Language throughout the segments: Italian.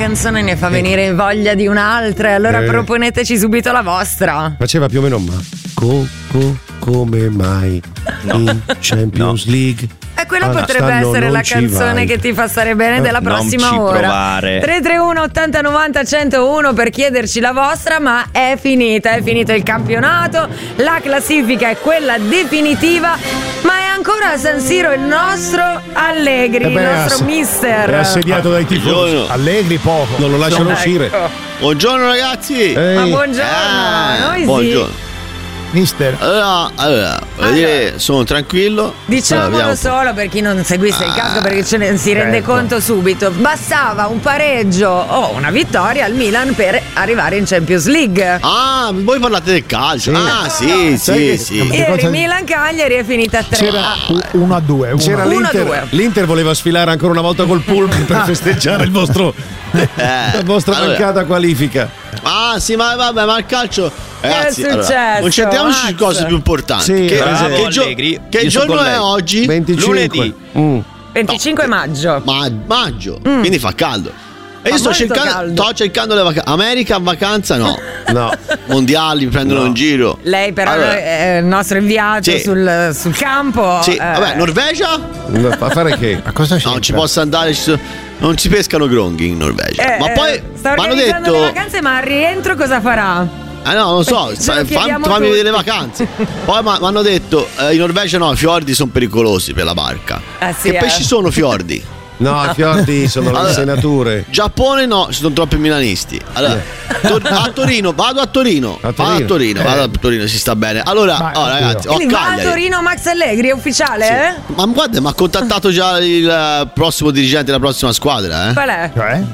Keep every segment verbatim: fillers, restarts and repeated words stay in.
canzone ne fa venire voglia di un'altra, e allora Eh. proponeteci subito la vostra. Faceva più o meno ma co, co, come mai in Champions League? E quella Ah, potrebbe stanno, essere non la ci canzone vai. che ti fa stare bene della Non prossima ci ora. provare. tre tre uno ottanta novanta centouno per chiederci la vostra, ma è finita, è finito il campionato, la classifica è quella definitiva, ma è ancora a San Siro il nostro Allegri, Eh beh, il nostro ass- mister. È assediato dai tifosi. Buongiorno. Allegri poco. Non lo lasciano Ecco. uscire. Buongiorno ragazzi. Ehi. Ma buongiorno, Ah, noi sì. buongiorno. Mister. Allora, allora, voglio dire, sono tranquillo. Diciamolo Allora, vediamo un po'. solo per chi non seguisse il Ah, calcio, perché ce ne si rende certo. conto subito. Bastava un pareggio o una vittoria al Milan per arrivare in Champions League. Ah, voi parlate del calcio. Ah, sì, Sai sì, che- sì. Che Ieri cosa- Milan-Cagliari è finita a tre. C'era uno a due. C'era Uno a l'Inter, due. l'Inter voleva sfilare ancora una volta col pullman per festeggiare il vostro, la vostra allora. mancata qualifica. Ah, sì, ma vabbè, ma il calcio. Ragazzi, è allora, successo, concentriamoci su Max? cose più importanti. Sì, che, bravo, che, gio- Allegri. che Io sono giorno con è lei. oggi? venticinque. Lunedì. Mm. venticinque maggio. Ma- maggio, quindi fa caldo. E io Fa sto molto cercando, caldo. sto cercando le vacanze. America in vacanza no. No. Mondiali mi prendono in giro. Lei però Allora, è il nostro inviato Sì. sul, sul campo. sì, eh, vabbè, Norvegia? A fare che? Ma cosa c'è? No, non ci posso andare, ci so- non si pescano gronghi in Norvegia. eh, ma eh, poi sta mi hanno organizzando detto. le vacanze, ma al rientro cosa farà? Ah no, non so, Ce lo fa- chiediamo fammi vedere le tutti. vacanze. Poi mi hanno detto, eh, in Norvegia no, i fiordi sono pericolosi per la barca. Eh sì, che eh. pesci sono fiordi? No, i fiordi sono le Allora, insenature. Giappone no, ci sono troppi milanisti. Allora, Tor- a Torino, vado a Torino. A Vado a Torino. Torino, Eh. vado a Torino, si sta bene. Allora, Ma- oh, ragazzi, ho Quindi va a Cagliari. Torino Max Allegri, è ufficiale? Eh? Ma guarda, mi ha contattato già il eh, prossimo dirigente della prossima squadra, eh? Qual è? Cioè?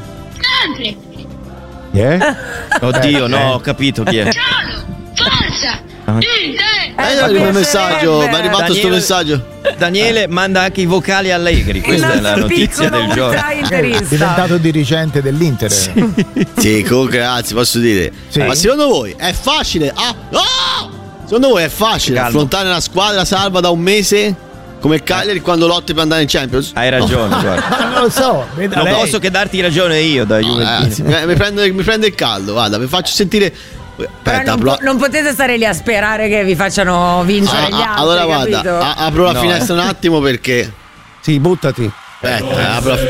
Eh? Oddio, no, ho capito chi è. Forza! Inter! Eh, Eh, arriva il mi messaggio, piacerebbe. mi è arrivato sto Daniele- messaggio. Daniele manda anche i vocali Allegri. Il Questa è la nostro notizia piccolo del giorno. ultra È interista. diventato dirigente dell'Inter. Sì, comunque, ragazzi, posso dire. Sì. Ma secondo voi è facile? Ah, ah! Secondo voi è facile Calmo. affrontare una squadra salva da un mese come il Cagliari quando lotti per andare in Champions? Hai ragione, guarda. Ma non lo so, veda Non lei. posso che darti ragione io da No, ragazzi, Juventino. mi, mi prende, mi prende il caldo, guarda, vi faccio sentire. Però Aspetta, non, apro- po- non potete stare lì a sperare che vi facciano vincere Ah, gli ah, altri. allora guarda, capito? a- apro la No, finestra un attimo perché. Sì, buttati. Aspetta, eh, apro la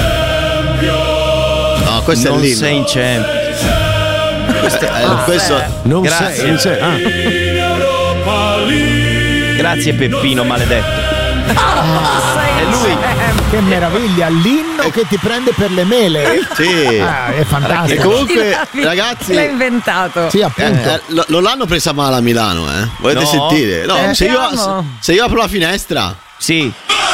No, questo Non è l'inno. sei in Champions. Questo, eh, Ah, questo- beh. Non Grazie. sei, non sei. Ah. Grazie Peppino maledetto. Sei è lui. sempre. Che meraviglia, l'inno che ti prende per le mele. Sì. Ah, è E fantastico. comunque, ragazzi. L'ha inventato. Sì, Eh, appunto. eh, lo- non l'hanno presa male a Milano, eh? Volete No. sentire? No, Eh, se, io, sentiamo. se io apro la finestra. Sì,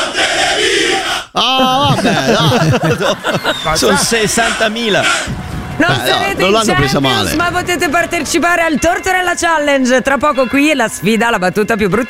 Ah, vabbè, dai. sono sessantamila. Non Beh, no, sarete non in l'hanno presa Champions, male. ma potete partecipare al Tortorella Challenge. Tra poco qui la sfida, la battuta più brutta